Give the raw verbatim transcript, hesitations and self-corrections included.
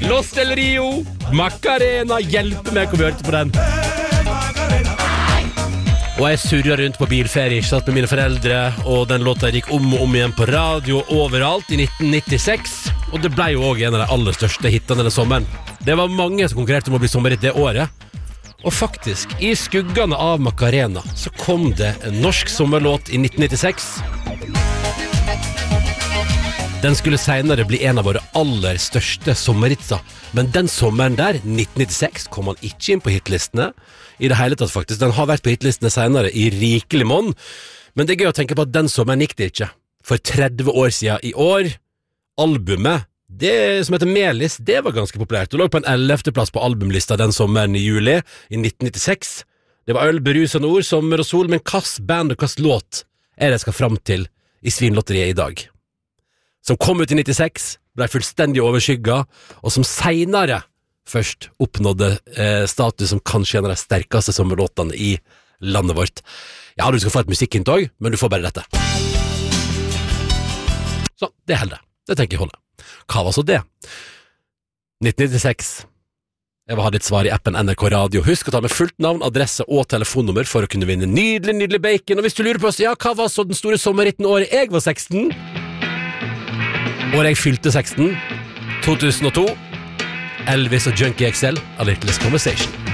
Los del Rio, Macarena, hjelpe meg om vi hørte på den. Og jeg surret rundt på bilferie, ikke sant, med mine foreldre, og den låta gikk om og om igjen på radio overalt i nitten nittiseks, og det ble jo også en av de aller største hittene denne sommeren. Det var mange som konkurrerte om å bli sommerhit det året, og faktisk, i skuggene av Macarena, så kom det en norsk sommerlåt i nitten nittiseks. Den skulle senere bli en av våre aller største sommerhitser, men den sommeren der, nitten nittiseks, kom han ikke inn på hitlistene, i det hele tatt faktisk. Den har vært på hitlistene senere i rikelig monn, men det er gøy å tenke på at den sommeren gikk det ikke. For tretti år siden i år, albumet, det som heter Melis, det var ganske populært. Det lå på en ellevte plass på albumlista den sommeren i juli i nitten nittiseks. Det var øl, berusende ord, sommer og sol, men hvilken band og hvilken låt er det jeg skal fram til i Svinlotteriet i dag? Som kom ut i nittiseks, ble fullstendig overskygget, og som senere først oppnådde eh, status som kanskje en av de sterkeste sommerlåtene i landet vårt. Ja, du skal få et musikkhint også, men du får bare dette. Så, det holder. Det tenker jeg holder. Hva var så det? nitten nittiseks. Jeg vil ha ditt svar i appen N R K Radio. Husk å ta med fullt navn, adresse og telefonnummer for å kunne vinne nydelig, nydelig bacon. Og hvis du lurer på oss, ja, hva var så den store sommerhitten året jeg var seksten? Året jeg fylte seksten, to tusen og to, Elvis og Junkie X L, A Little Conversation.